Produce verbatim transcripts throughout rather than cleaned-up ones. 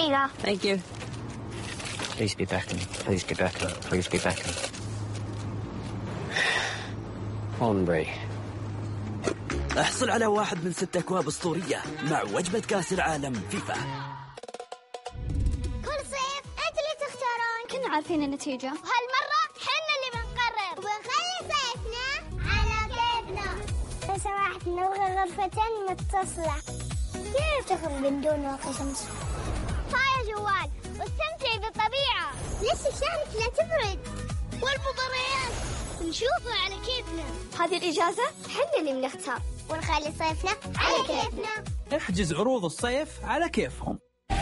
Here you go. Thank you. Please be back in. Please be back in. Please be back in. Hombre. احصل على واحد من ست أكواب أسطورية مع وجبة كأس العالم فيفا. كل صيف أنت اللي تختارون. كنا عارفين النتيجة، وهالمرة حنا اللي بنقرر ونخلي صيفنا على كيفنا. لو سمحت نبغى غرفتين متصلة. كيف تخرج من دون واقي شمس؟ هاي جوال واستمتعي بالطبيعة. ليش الشمس لا تبرد؟ والمباريات نشوفها على كيفنا. هذه الإجازة حنا اللي بنختار ونخلي صيفنا على كيفنا. احجز عروض الصيف على كيفهم.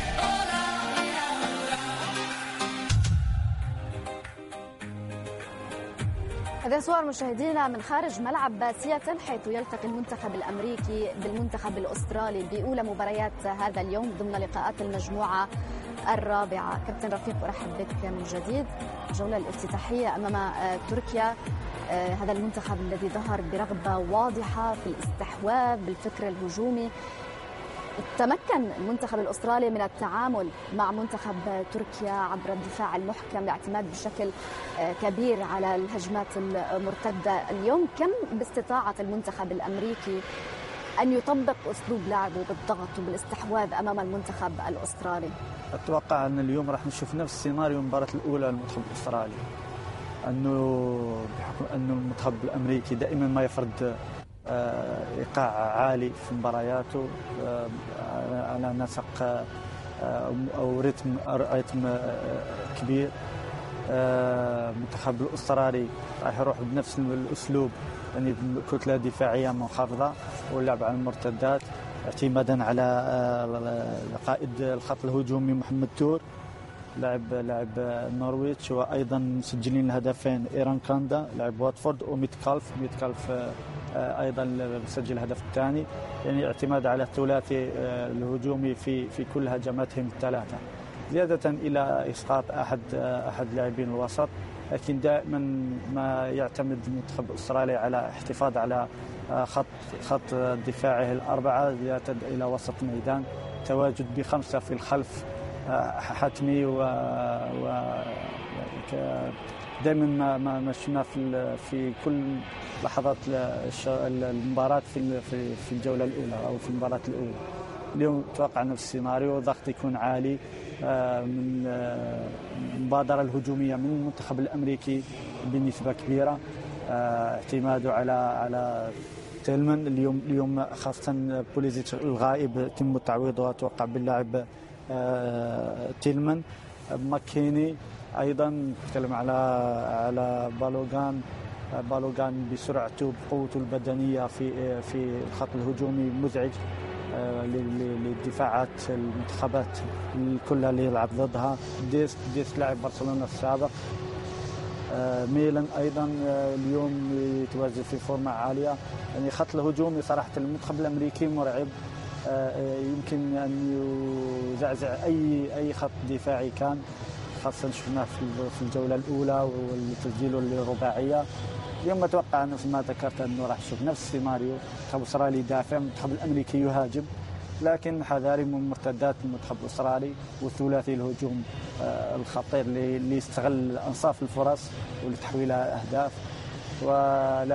هذه صور مشاهدينا من خارج ملعب سياتل، حيث يلتقي المنتخب الأمريكي بالمنتخب الأسترالي بأولى مباريات هذا اليوم ضمن لقاءات المجموعة الرابعة. كابتن رفيق، أرحب بك من جديد. الجولة الافتتاحية أمام تركيا، هذا المنتخب الذي ظهر برغبة واضحة في الاستحواذ بالفكر الهجومي. تمكن المنتخب الأسترالي من التعامل مع منتخب تركيا عبر الدفاع المحكم، الاعتماد بشكل كبير على الهجمات المرتدة. اليوم كم باستطاعة المنتخب الأمريكي أن يطبق أسلوب لعبه بالضغط وبالاستحواذ أمام المنتخب الأسترالي؟ أتوقع أن اليوم راح نشوف نفس السيناريو المباراة الأولى للمنتخب الأسترالي، أنه بحكم أنه المنتخب الأمريكي دائما ما يفرض إيقاع عالي في مبارياته على نسق أو رتم رتم كبير. المنتخب الأسترالي راح يروح بنفس الأسلوب، يعني كتلة دفاعية منخفضة واللعب على المرتدات اعتمادا على قائد الخط الهجومي محمد تور لاعب لاعب نورويتش، وايضا مسجلين الهدفين ايران كاندا لاعب واتفورد وميت كالف ميت كالف ايضا مسجل الهدف الثاني. يعني اعتماد على الثلاثي الهجومي في في كل هجماتهم الثلاثه، زياده الى اسقاط احد احد لاعبين الوسط. لكن دائما ما يعتمد المنتخب الاسترالي على احتفاظ على خط خط دفاعه الاربعه زياده الى وسط الميدان، تواجد بخمسه في الخلف حتمي. و, و... دائما ما ما شفنا في في كل لحظات المباراه في في الجوله الاولى او في المباراه الاولى. اليوم اتوقع نفس السيناريو، الضغط يكون عالي من المبادره الهجوميه من المنتخب الامريكي بنسبه كبيره، اعتماده على على تيلمان. اليوم اليوم خاصه بوليزيتش الغائب يتم تعويضه اتوقع باللاعب تيلمان. ماكيني ايضا نتكلم على على بالوغان بالوغان بسرعته بقوته البدنيه في في الخط الهجومي مزعج للدفاعات المنتخبات كلها اللي يلعب ضدها. ديس ديس لاعب برشلونه السابق. ميلان ايضا اليوم يتواجد في فورمه عاليه. يعني خط الهجومي صراحه المنتخب الامريكي مرعب، يمكن ان يزعزع اي اي خط دفاعي كان، خاصه شفناه في الجوله الاولى والتسجيل الرباعيه. اليوم اتوقع نفس ما ذكرت انه راح نشوف نفس السيناريو، المنتخب الاسترالي يدافع، المنتخب الامريكي يهاجم، لكن حذاري من مرتدات المنتخب الاسترالي والثلاثي الهجوم الخطير اللي يستغل انصاف الفرص ولتحويلها اهداف. و